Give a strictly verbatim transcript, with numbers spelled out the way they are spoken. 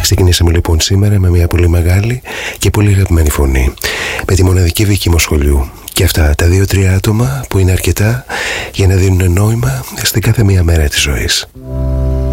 Ξεκινήσαμε λοιπόν σήμερα με μια πολύ μεγάλη και πολύ αγαπημένη φωνή, με τη μοναδική Βίκη Μοσχολιού. Και αυτά τα δύο-τρία άτομα που είναι αρκετά για να δίνουν νόημα στην κάθε μία μέρα της ζωής.